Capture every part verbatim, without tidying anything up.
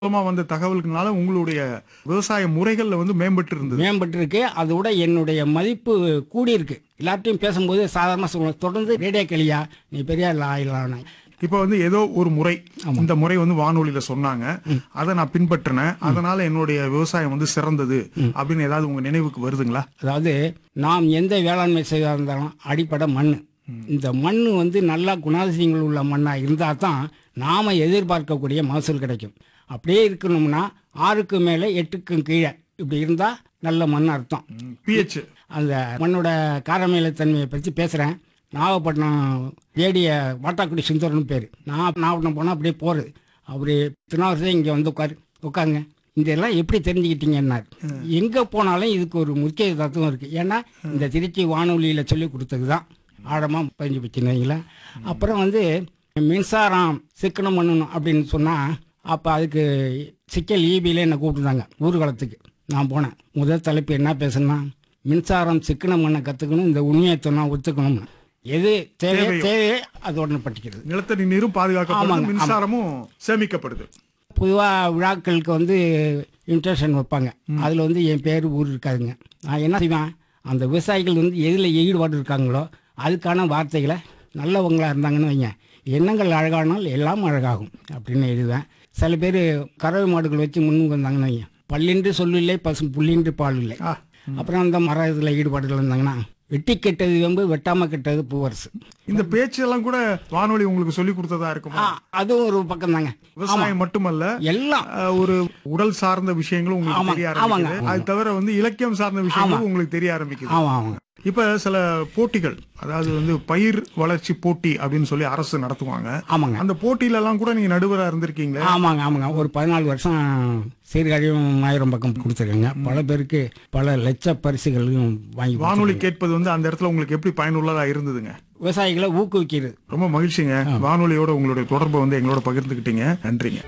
மூலமா வந்த தகவல்களால உங்களுடைய விவசாய முறைகள்ல வந்து மேம்பட்டு இருந்தது. மேம்பட்டு இருக்கு. அதோட என்னுடைய மதிப்பு கூடி இருக்கு. எல்லார்ட்டையும் பேசும்போது சாதாரணமா சொல்லுவேன், தொடர்ந்து ரேடியோ கேளியா, நீ பெரிய ஆள் ஆயிடலாம். இப்ப வந்து ஏதோ ஒரு முறை, இந்த முறை வந்து வானொலியில சொன்னாங்க, அதை நான் பின்பற்றினேன், அதனால என்னுடைய விவசாயம் வந்து சிறந்தது அப்படின்னு ஏதாவது உங்க நினைவுக்கு வருதுங்களா? அதாவது நாம் எந்த வேளாண்மை செய்தா இருந்தாலும் அடிப்படை மண். இந்த மண் வந்து நல்லா குணாதிசயங்கள் உள்ள மண்ணா இருந்தா தான் நாம எதிர்பார்க்கக்கூடிய மகசூல் கிடைக்கும். அப்படியே இருக்கணும்னா ஆறுக்கு மேலே எட்டுக்கும் கீழே இப்படி இருந்தா நல்ல மண் அர்த்தம். பிஹெச் அந்த மண்ணோட காரமேலத்தன்மையை பற்றி பேசுகிறேன். நாகப்பட்டினம் ஏடிய வாட்டாக்குடி சுந்தரன்னு பேர். நான் நாகப்பட்டினம் போனால் அப்படியே போகிறது. அவர் திருநாவரசே இங்கே வந்து உட்காரு உட்காருங்க, இதெல்லாம் எப்படி தெரிஞ்சுக்கிட்டீங்கன்னார். எங்கே போனாலும் இதுக்கு ஒரு முக்கிய தத்துவம் இருக்குது. ஏன்னா இந்த திருச்சி வானொலியில் சொல்லி கொடுத்தது தான் ஆழமாக பதிஞ்சு வச்சுருந்தீங்களா. அப்புறம் வந்து மின்சாரம் சிக்கனம் பண்ணணும் அப்படின்னு சொன்னால், அப்போ அதுக்கு சிக்கல் ஈபியில் என்னை கூப்பிட்டுருந்தாங்க ஊர்வலத்துக்கு. நான் போனேன். முதல் தலைப்பு என்ன பேசுனா, மின்சாரம் சிக்கனம் பண்ண கற்றுக்கணும், இந்த உண்மையை சொன்னா ஒத்துக்கணும்னு. எது தேவை தேவையோ அது உடனே பட்டிக்கிறது. நிலத்தடி நீரும் பாதுகாக்கப்படுது, மின்சாரமும் சேமிக்கப்படுது. பொதுவாக விழாக்களுக்கு வந்து இன்விடேஷன் வைப்பாங்க. அதில் வந்து என் பேர் ஊர் இருக்காதுங்க. நான் என்ன செய்வேன், அந்த விவசாயிகள் வந்து எதில் ஈடுபாடு இருக்காங்களோ அதுக்கான வார்த்தைகளை நல்லவங்களாக இருந்தாங்கன்னு வைங்க, எண்ணங்கள் அழகானால் எல்லாம் அழகாகும் அப்படின்னு எழுதுவேன். சில பேர் கறவை மாடுகள் வச்சு முன்னுக்கு வந்தாங்கன்னு வைங்க, பல்லின்று சொல்லில்லை பசும் புள்ளின்று பால் இல்லை. அப்புறம் அந்த மர இதில் ஈடுபாடுகள் இருந்தாங்கன்னா, வெட்டி கெட்டது வெம்பு வெட்டாம கெட்டது பூவரசு. இந்த பேச்செல்லாம் கூட வானொலி உங்களுக்கு சொல்லி கொடுத்ததா இருக்கும். அதுவும் ஒரு பக்கம் தாங்க. விவசாயம் மட்டுமல்ல, எல்லாம் ஒரு உடல் சார்ந்த விஷயங்களும் உங்களுக்கு தெரிய ஆரம்பிக்குது. அது தவிர வந்து இலக்கியம் சார்ந்த விஷயங்களும் உங்களுக்கு தெரிய ஆரம்பிக்குது. ஆமா ஆமாங்க. இப்ப சில போட்டிகள், அதாவது வந்து பயிர் வளர்ச்சி போட்டி அப்படின்னு சொல்லி அரசு நடத்துவாங்க. ஆமாங்க. அந்த போட்டியில எல்லாம் கூட நீங்க நடுவரா இருந்திருக்கீங்களே? ஆமாங்க ஆமாங்க. ஒரு பதினாலு வருஷம் சீர்காழியும் ஆயிரம் பக்கம் கொடுத்துருக்கேங்க. பல பேருக்கு பல லட்ச பரிசுகளையும் வாங்கி. வானொலி கேட்பது வந்து அந்த இடத்துல உங்களுக்கு எப்படி பயனுள்ளதா இருந்ததுங்க? விவசாயிகளை ஊக்குவிக்கிறது. ரொம்ப மகிழ்ச்சிங்க. வானொலியோட உங்களுடைய தொடர்பை வந்து எங்களோட பகிர்ந்துக்கிட்டீங்க. நன்றிங்க.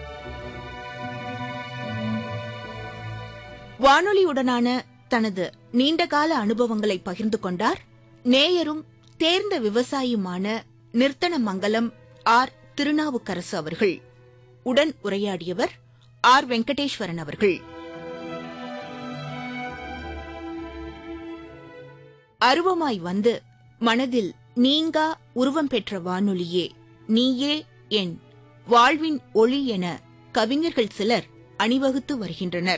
வானொலியுடனான தனது நீண்டகால அனுபவங்களை பகிர்ந்து கொண்டார் நேயரும் தேர்ந்த விவசாயியுமான நிர்த்தனமங்கலம் ஆர் திருநாவுக்கரசு அவர்கள். உடன் உரையாடியவர் ஆர் வெங்கடேஸ்வரன் அவர்கள். அருவமாய் வந்து மனதில் நீங்கா உருவம் பெற்ற வானொலியே, நீயே என் வாழ்வின் ஒளி என கவிஞர்கள் சிலர் அணிவகுத்து வருகின்றனர்.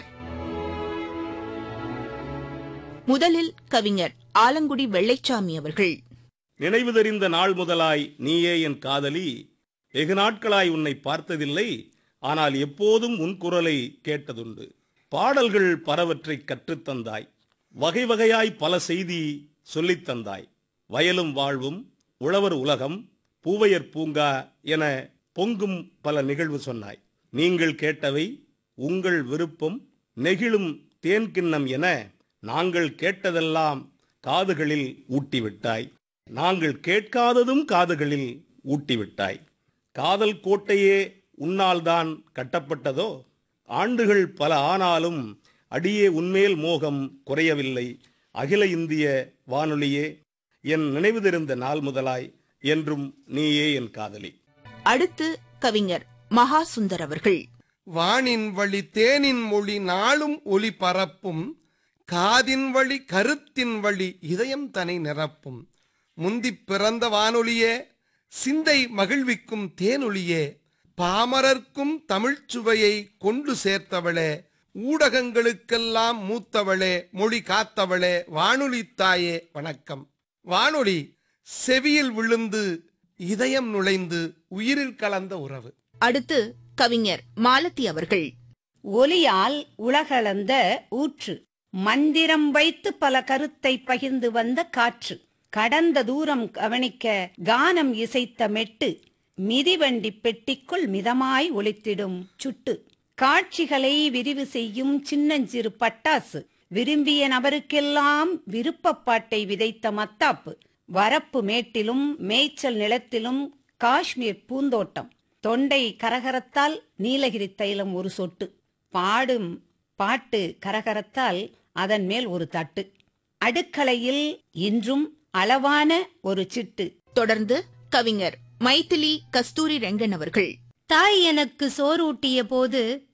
முதலில் கவிஞர் ஆலங்குடி வெள்ளைச்சாமி அவர்கள். நினைவு தெரிந்த நாள் முதலாய் நீயே என் காதலி, வெகு நாட்களாய் உன்னை பார்த்ததில்லை, ஆனால் எப்போதும் உன் குரலை கேட்டதுண்டு. பாடல்கள் பலவற்றை கற்றுத்தந்தாய், வகை வகையாய் பல செய்தி சொல்லித் தந்தாய். வயலும் வாழ்வும், உழவர் உலகம், பூவையர் பூங்கா என பொங்கும் பல நிகழ்வு சொன்னாய். நீங்கள் கேட்டவை, உங்கள் விருப்பம், நெகிழும் தேன் கிண்ணம் என நாங்கள் கேட்டதெல்லாம் காதுகளில் ஊட்டிவிட்டாய். நாங்கள் கேட்காததும் காதுகளில் ஊட்டிவிட்டாய். காதல் கோட்டையே உன்னால்தான் கட்டப்பட்டதோ? ஆண்டுகள் பல ஆனாலும் அடியே உன்மேல் மோகம் குறையவில்லை. அகில இந்திய வானொலியே, என் நினைவு தெரிந்த நாள் முதலாய் என்றும் நீயே என் காதலி. அடுத்து கவிஞர் மகா சுந்தர் அவர்கள். வானின் வழி தேனின் மொழி நாளும் ஒளி பரப்பும், காதின் வழி கருத்தின் வழி இதயம் தனை நிரப்பும். முந்தி பிறந்த வானொலியே, சிந்தை மகிழ்விக்கும் தேனொலியே, பாமரர்க்கும் தமிழ்ச்சுவையை கொண்டு சேர்த்தவளே, ஊடகங்களுக்கெல்லாம் மூத்தவளே, மொழி காத்தவளே, வானொலி தாயே வணக்கம். வானொலி செவியில் விழுந்து இதயம் நுழைந்து உயிரில் கலந்த உறவு. அடுத்து கவிஞர் மாலதி அவர்கள். ஒலியால் உலகளந்த ஊற்று, மந்திரம் வைத்து பல கருத்தை பகிர்ந்து வந்த காற்று, கடந்த தூரம் கவனிக்க கானம் இசைத்த மெட்டு, மிதிவண்டி பெட்டிக்குள் மிதமாய் ஒலித்திடும் சுட்டு, காட்சிகளை விரிவு செய்யும் சின்னஞ்சிறு பட்டாசு, விரும்பிய நபருக்கெல்லாம் விருப்பப்பாட்டை விதைத்த மத்தாப்பு, வரப்பு மேட்டிலும் மேய்ச்சல் நிலத்திலும் காஷ்மீர் பூந்தோட்டம், தொண்டை கரகரத்தால் நீலகிரி தைலம் ஒரு சொட்டு, பாடும் பாட்டு கரகரத்தால் அதன் மேல் ஒரு தட்டு, அடுக்கலையில் இன்றும் அளவான ஒரு சிட்டு. தொடர்ந்து கவிஞர் மைதிலி கஸ்தூரி ரெங்கன் அவர்கள். தாய் எனக்கு சோறூட்டிய போது